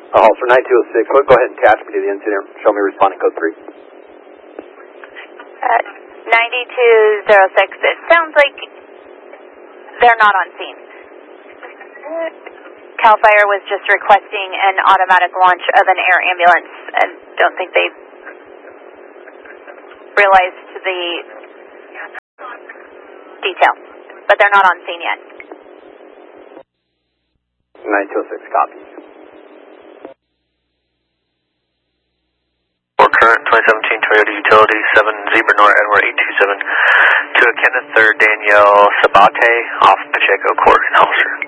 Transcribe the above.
Officer 9206, go ahead and attach me to the incident. Show me responding code 3. 9206, it sounds like they're not on scene. CAL FIRE was just requesting an automatic launch of an air ambulance, and don't think they realized the detail, but they're not on scene yet. 9206, copy. For current 2017 Toyota Utility 7 Zebra Nor Edward 827 to a Kenneth 3rd Danielle Sabate off Pacheco Court, officer.